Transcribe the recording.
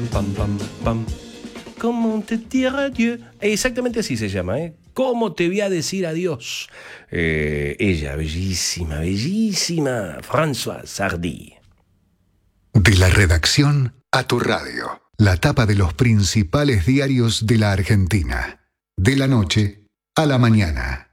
Pam, pam, pam. ¿Cómo te tira Dios? Exactamente así se llama, ¿eh? ¿Cómo te voy a decir adiós? Ella, bellísima, bellísima, Françoise Hardy. De la redacción a tu radio. La tapa de los principales diarios de la Argentina. De la noche a la mañana.